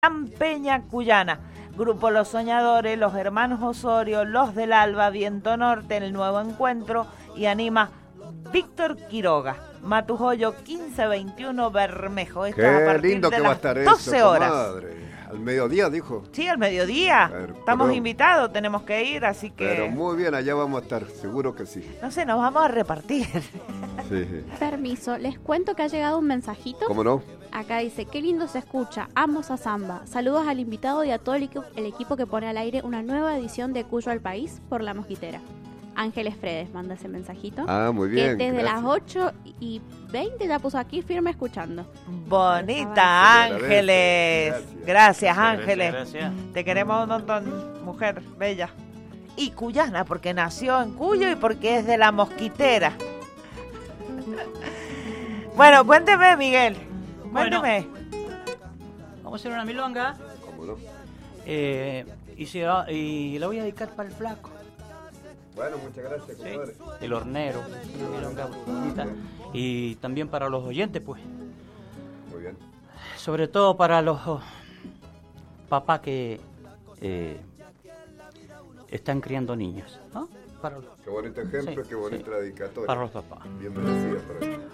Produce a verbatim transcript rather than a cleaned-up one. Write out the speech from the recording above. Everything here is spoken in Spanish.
Peña Cuyana. Grupo Los Soñadores, Los Hermanos Osorio, Los del Alba, Viento Norte, El Nuevo Encuentro y anima Víctor Quiroga. Matujoyo quince veintiuno Bermejo. Esto Qué es a partir lindo de que las va a estar doce eso, horas. comadre. Al mediodía, dijo. Sí, al mediodía. Pero, Estamos pero, invitados, tenemos que ir, así que... Pero muy bien, allá vamos a estar, seguro que sí. No sé, nos vamos a repartir. Sí, sí. Permiso, les cuento que ha llegado un mensajito. ¿Cómo no? Acá dice, qué lindo se escucha, amos a Samba. Saludos al invitado y a todo el, equi- el equipo que pone al aire una nueva edición de Cuyo al País por La Mosquitera. Ángeles Fredes manda ese mensajito. Ah, muy bien. Que desde gracias. las ocho y veinte ya puso aquí firme escuchando. Bonita, Gracias. Ángeles. Gracias. Gracias, Ángeles. Gracias. Te queremos un montón, mujer bella. Y cuyana, porque nació en Cuyo y porque es de La Mosquitera. Bueno, cuénteme, Miguel. Bueno. Cuénteme. Vamos a hacer una milonga ¿Cómo no? eh, y, se va- y la voy a dedicar para el flaco, Bueno, muchas gracias, ¿sí? comadre. El hornero, una milonga bonita. Y también para los oyentes, pues. Muy bien. Sobre todo para los oh, papás que eh, están criando niños, ¿no? Para los, Qué bonito ejemplo, Sí, qué bonita sí. dedicatoria. para los papás. Bien merecida para